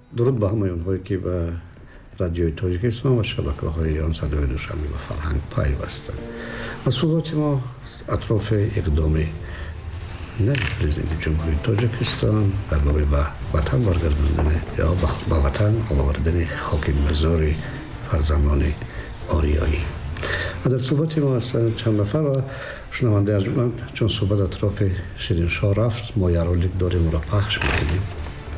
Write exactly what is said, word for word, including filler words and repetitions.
درود به همه اونهایی که به رادیوی تاجیکستان و شبکه های آن صدای دوشنبه و فرهنگ پیوستند. و صحبت ما اطراف اقدام نایب پرزیدنت جمهوری تاجیکستان در باب به وطن برگرداندن یا به وطن آوردن خاک مزار فرزندان آریایی. و در صحبت ما هستند چند نفر و شنونده ارجمند، چون صحبت اطراف شیرین شاه رفت ما یه رولیک داریم و را پخش میکنیم.